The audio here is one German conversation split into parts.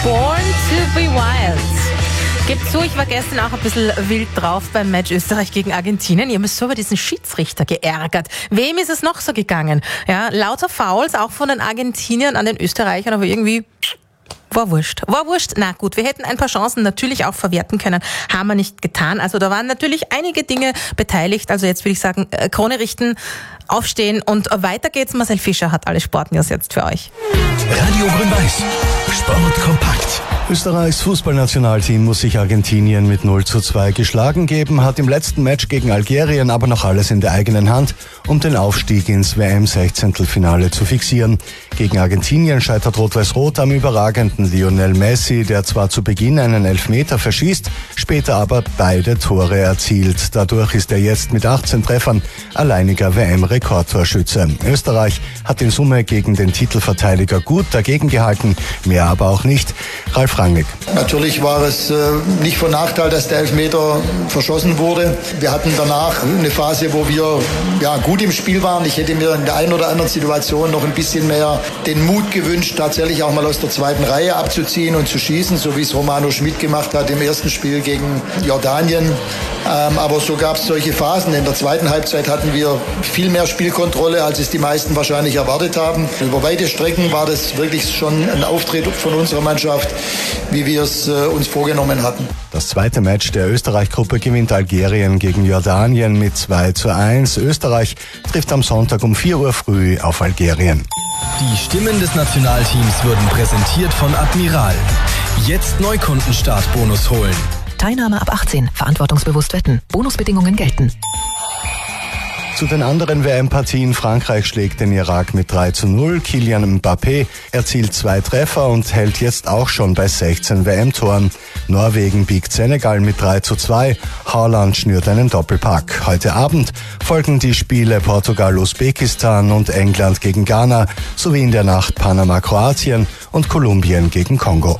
Born to be Wild. Gebt zu, ich war gestern auch ein bisschen wild drauf beim Match Österreich gegen Argentinien. Ich habe mich so über diesen Schiedsrichter geärgert. Wem ist es noch so gegangen? Ja, lauter Fouls, auch von den Argentiniern an den Österreichern, aber irgendwie war wurscht. Na gut, wir hätten ein paar Chancen natürlich auch verwerten können, haben wir nicht getan. Also da waren natürlich einige Dinge beteiligt. Also jetzt würde ich sagen, Krone richten, aufstehen und weiter geht's. Marcel Fischer hat alle Sportnews jetzt für euch. Radio Grün-Weiß. Sport kompakt. Österreichs Fußballnationalteam muss sich Argentinien mit 0:2 geschlagen geben, hat im letzten Match gegen Algerien aber noch alles in der eigenen Hand, um den Aufstieg ins WM-16-Finale zu fixieren. Gegen Argentinien scheitert Rot-Weiß-Rot am überragenden Lionel Messi, der zwar zu Beginn einen Elfmeter verschießt, später aber beide Tore erzielt. Dadurch ist er jetzt mit 18 Treffern alleiniger WM-Rekordtorschütze. Österreich hat in Summe gegen den Titelverteidiger gut dagegen gehalten, mehr aber auch nicht. Ralf Rangnick. Natürlich war es nicht von Nachteil, dass der Elfmeter verschossen wurde. Wir hatten danach eine Phase, wo wir gut im Spiel waren. Ich hätte mir in der einen oder anderen Situation noch ein bisschen mehr den Mut gewünscht, tatsächlich auch mal aus der zweiten Reihe abzuziehen und zu schießen, so wie es Romano Schmid gemacht hat im ersten Spiel gegen Jordanien. Aber so gab es solche Phasen. In der zweiten Halbzeit hatten wir viel mehr Spielkontrolle, als es die meisten wahrscheinlich erwartet haben. Über weite Strecken war das wirklich schon ein Auftritt von unserer Mannschaft, wie wir es uns vorgenommen hatten. Das zweite Match der Österreich-Gruppe gewinnt Algerien gegen Jordanien mit 2:1. Österreich trifft am Sonntag um 4 Uhr früh auf Algerien. Die Stimmen des Nationalteams wurden präsentiert von Admiral. Jetzt Neukundenstartbonus holen. Teilnahme ab 18. Verantwortungsbewusst wetten. Bonusbedingungen gelten. Zu den anderen WM-Partien: Frankreich schlägt den Irak mit 3:0. Kylian Mbappé erzielt 2 Treffer und hält jetzt auch schon bei 16 WM-Toren. Norwegen biegt Senegal mit 3:2. Haaland schnürt einen Doppelpack. Heute Abend folgen die Spiele Portugal-Usbekistan und England gegen Ghana sowie in der Nacht Panama-Kroatien und Kolumbien gegen Kongo.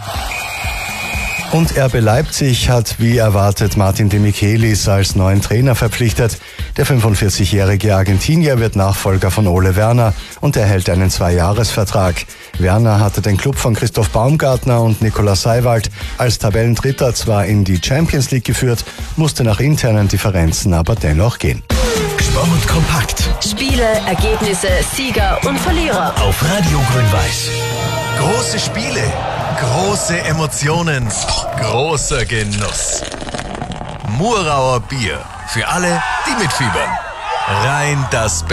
Und RB Leipzig hat wie erwartet Martin de Michelis als neuen Trainer verpflichtet. Der 45-jährige Argentinier wird Nachfolger von Ole Werner und erhält einen 2-Jahres-Vertrag. Werner hatte den Klub von Christoph Baumgartner und Nicolas Seiwald als Tabellendritter zwar in die Champions League geführt, musste nach internen Differenzen aber dennoch gehen. Sport kompakt. Spiele, Ergebnisse, Sieger und Verlierer. Auf Radio Grün-Weiß. Große Spiele, große Emotionen, großer Genuss. Murauer Bier. Für alle, die mitfiebern. Rein das